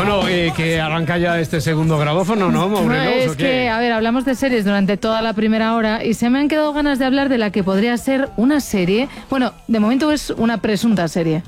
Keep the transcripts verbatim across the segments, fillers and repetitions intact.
Bueno, eh, que arranca ya este segundo gradófono, ¿no, Morelos? Es que, a ver, hablamos de series durante toda la primera hora y se me han quedado ganas de hablar de la que podría ser una serie. Bueno, de momento es una presunta serie.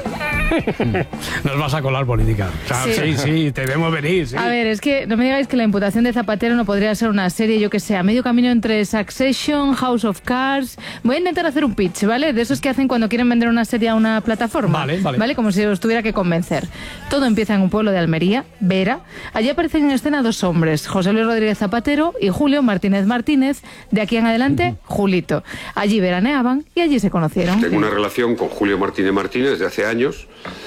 Nos vas a colar política. O sea, sí. sí, sí, te vemos venir. Sí. A ver, es que no me digáis que la imputación de Zapatero no podría ser una serie, yo que sé, a medio camino entre Succession, House of Cards. Voy a intentar hacer un pitch, ¿vale? De esos que hacen cuando quieren vender una serie a una plataforma. Vale, vale. ¿Vale? Como si os tuviera que convencer. Todo empieza en un pueblo de Almería, Vera. Allí aparecen en escena dos hombres, José Luis Rodríguez Zapatero y Julio Martínez Martínez. De aquí en adelante, Julito. Allí veraneaban y allí se conocieron. Tengo una relación con Julio Martínez Martínez desde hace años.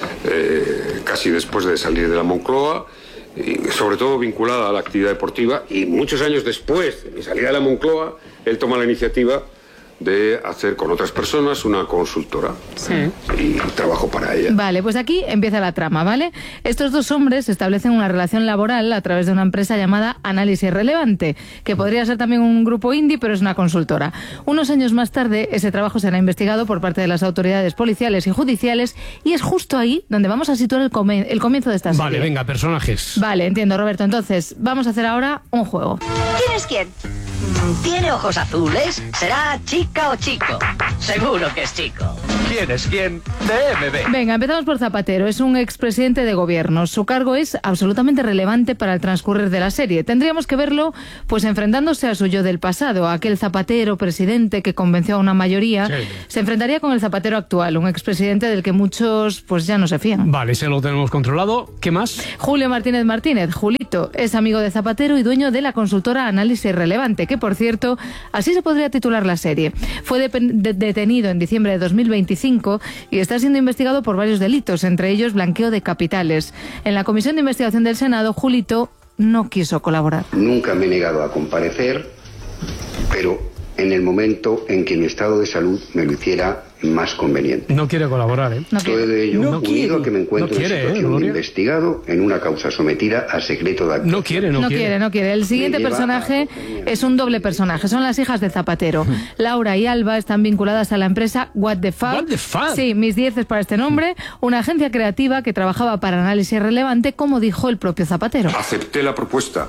Eh, casi después de salir de la Moncloa, y sobre todo vinculada a la actividad deportiva, y muchos años después de mi salida de la Moncloa, él toma la iniciativa de hacer con otras personas una consultora. Sí. Y trabajo para ella. Vale, pues aquí empieza la trama, ¿vale? Estos dos hombres establecen una relación laboral a través de una empresa llamada Análisis Relevante, que podría ser también un grupo indie, pero es una consultora. Unos años más tarde, ese trabajo será investigado por parte de las autoridades policiales y judiciales, y es justo ahí donde vamos a situar el, come el comienzo de esta serie. Vale, venga, personajes. Vale, entiendo, Roberto. Entonces, vamos a hacer ahora un juego. ¿Quién es quién? ¿Tiene ojos azules? ¿Será chica o chico? Seguro que es chico. ¿Quién es quién? De M B. Venga, empezamos por Zapatero. Es un expresidente de gobierno. Su cargo es absolutamente relevante para el transcurrir de la serie. Tendríamos que verlo pues enfrentándose a su yo del pasado. Aquel Zapatero presidente que convenció a una mayoría sí. se enfrentaría con el Zapatero actual, un expresidente del que muchos pues ya no se fían. Vale, ese lo tenemos controlado. ¿Qué más? Julio Martínez Martínez, Julito, es amigo de Zapatero y dueño de la consultora Análisis Relevante, que por cierto, así se podría titular la serie. Fue de de detenido en diciembre de dos mil veinticinco y está siendo investigado por varios delitos, entre ellos blanqueo de capitales. En la Comisión de Investigación del Senado, Julito no quiso colaborar. Nunca me he negado a comparecer, pero en el momento en que mi estado de salud me lo hiciera más conveniente. No quiere colaborar, ¿eh? No Todo quiere. ello No unido quiere. a que me encuentro No quiere, en situación ¿eh, de investigado en una causa sometida a secreto de actuación. No quiere, no, No quiere. quiere, no quiere. El siguiente Me lleva personaje a- es un doble personaje. Son las hijas de Zapatero. Laura y Alba están vinculadas a la empresa What the Fuck. What the Fuck. Sí, mis dieces para este nombre. Una agencia creativa que trabajaba para Análisis Relevante, como dijo el propio Zapatero. Acepté la propuesta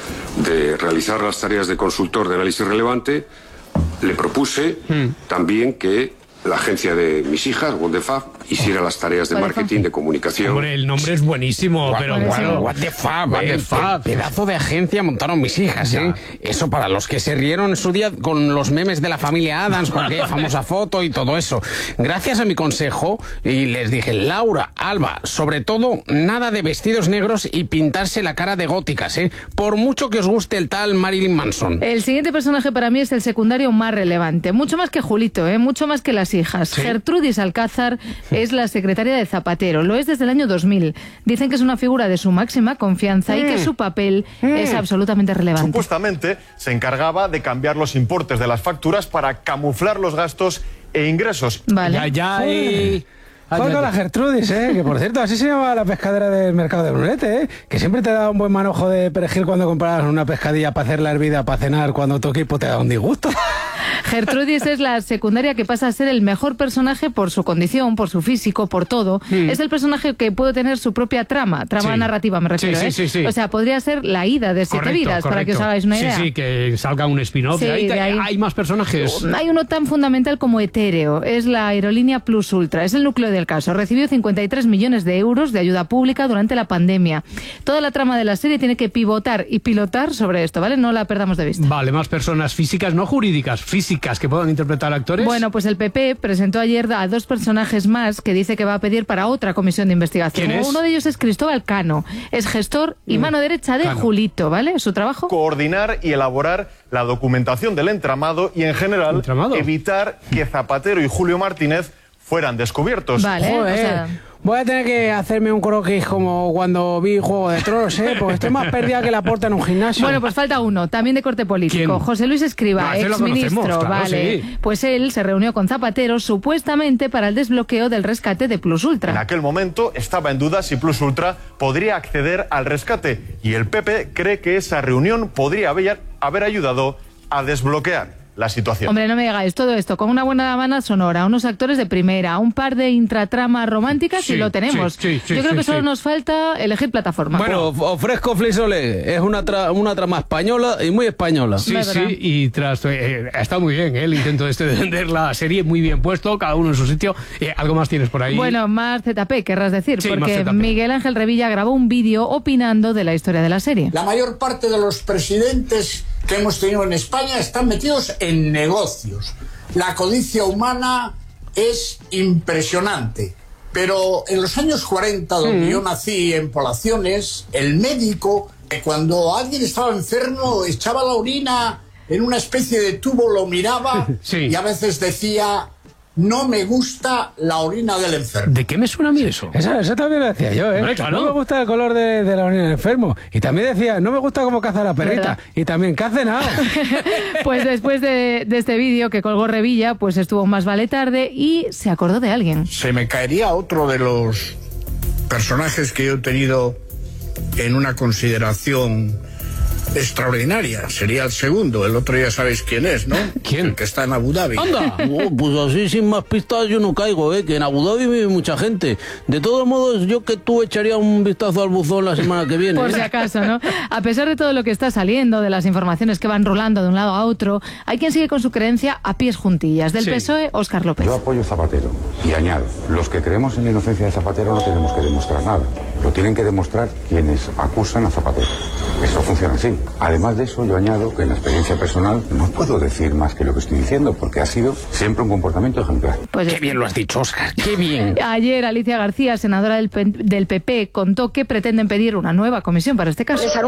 de realizar las tareas de consultor de análisis relevante. Le propuse Hmm. también que la agencia de mis hijas, What the Fuck, hiciera las tareas de What the marketing, fuck. de comunicación. Hombre, el nombre es buenísimo, pero buenísimo. bueno. What the fuck, What the eh, fuck. pedazo de agencia montaron mis hijas, ¿eh? Eso para los que se rieron en su día con los memes de la familia Adams, con aquella famosa foto y todo eso. Gracias a mi consejo, y les dije, Laura, Alba, sobre todo, nada de vestidos negros y pintarse la cara de góticas, ¿eh? Por mucho que os guste el tal Marilyn Manson. El siguiente personaje para mí es el secundario más relevante. Mucho más que Julito, ¿eh? Mucho más que las hijas. ¿Sí? Gertrudis Alcázar es la secretaria de Zapatero. Lo es desde el año dos mil. Dicen que es una figura de su máxima confianza y que su papel es absolutamente relevante. Supuestamente se encargaba de cambiar los importes de las facturas para camuflar los gastos e ingresos. Vale. Ya, ya, eh. Joder, con la Gertrudis, ¿eh? Que por cierto, así se llama la pescadera del mercado de Brunete, ¿eh? Que siempre te da un buen manojo de perejil cuando comprabas una pescadilla para hacerla hervida, para cenar, cuando tu equipo te da un disgusto. Gertrudis es la secundaria que pasa a ser el mejor personaje por su condición, por su físico, por todo. Mm. Es el personaje que puede tener su propia trama, trama Sí. narrativa me refiero, Sí, sí, ¿eh? sí, sí. O sea, podría ser la ida de Siete Correcto, Vidas, para que os correcto. hagáis una idea. Sí, sí, que salga un spin-off. Sí, de ahí, de ahí. Hay más personajes. Hay uno tan fundamental como etéreo, es la aerolínea Plus Ultra, es el núcleo del caso. Recibió cincuenta y tres millones de euros de ayuda pública durante la pandemia. Toda la trama de la serie tiene que pivotar y pilotar sobre esto, ¿vale? No la perdamos de vista. Vale, más personas físicas, no jurídicas, físicas, que puedan interpretar actores. Bueno, pues el P P presentó ayer a dos personajes más que dice que va a pedir para otra comisión de investigación. ¿Quién es? Uno de ellos es Cristóbal Cano, es gestor y mano derecha de Cano. Julito, ¿vale? Su trabajo. Coordinar y elaborar la documentación del entramado y, en general, ¿Entramado? evitar que Zapatero y Julio Martínez fueran descubiertos. Vale, Joder. o sea, Voy a tener que hacerme un croquis como cuando vi Juego de Tronos, ¿eh? Porque estoy más perdida que la puerta en un gimnasio. bueno, pues falta uno, también de corte político. ¿Quién? José Luis Escriba, Ah, ese lo exministro, conocemos, claro, vale. sí. Pues él se reunió con Zapatero supuestamente para el desbloqueo del rescate de Plus En Ultra. aquel momento estaba en duda si Plus Ultra podría acceder al rescate y el P P cree que esa reunión podría haber, haber ayudado a desbloquear la situación. Hombre, no me digáis todo esto con una buena banda sonora, unos actores de primera, un par de intratramas románticas Sí, y lo tenemos. sí, sí, sí, Yo creo sí, que solo sí. nos falta elegir plataforma. Bueno, of- ofrezco Flisole. Es una, tra- una trama española y muy española. Sí, Es verdad. sí, y tras... eh, está muy bien, ¿eh? El intento este de vender la serie, muy bien puesto, cada uno en su sitio. Eh, ¿Algo más tienes por ahí? Bueno, más Z P, querrás decir, Sí, más porque Z P. Miguel Ángel Revilla grabó un vídeo opinando de la historia de la serie. La mayor parte de los presidentes que hemos tenido en España están metidos en negocios. La codicia humana es impresionante. Pero en los años cuarenta, donde yo nací en Poblaciones, el médico, que cuando alguien estaba enfermo, echaba la orina en una especie de tubo, lo miraba Sí. y a veces decía: no me gusta la orina del enfermo. ¿De qué me suena a mí eso? Eso, eso también lo decía yo, ¿eh? Hombre, claro. No me gusta el color de, de la orina del enfermo. Y también decía, no me gusta cómo caza la perrita. ¿Verdad? Y también, ¿qué ha cenado? Pues después de, de este vídeo que colgó Revilla, pues estuvo más vale tarde y se acordó de alguien. Se me caería otro de los personajes que yo he tenido en una consideración extraordinaria. Sería el segundo. El otro ya sabéis quién es, ¿no? ¿Quién? El que está en Abu Dhabi. Anda, oh, pues así sin más pistas yo no caigo, ¿eh? Que en Abu Dhabi vive mucha gente. De todos modos, yo que tú echaría un vistazo al buzón la semana que viene. Por ¿eh? si acaso, ¿no? A pesar de todo lo que está saliendo, de las informaciones que van rolando de un lado a otro, hay quien sigue con su creencia a pies juntillas. Del Sí. P S O E, Óscar López. Yo apoyo a Zapatero y añado, los que creemos en la inocencia de Zapatero no tenemos que demostrar nada. Lo tienen que demostrar quienes acusan a Zapatero. Eso funciona así. Además de eso, yo añado que en la experiencia personal no puedo decir más que lo que estoy diciendo, porque ha sido siempre un comportamiento ejemplar. Pues Qué bien lo has dicho, Óscar, qué bien. ayer Alicia García, senadora del P- del P P, contó que pretenden pedir una nueva comisión para este caso.